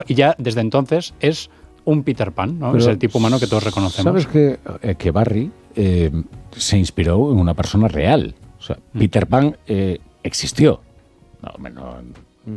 Y ya desde entonces es un Peter Pan, ¿no? Es el tipo humano que todos reconocemos. ¿Sabes que Barry se inspiró en una persona real? O sea, Peter Pan existió.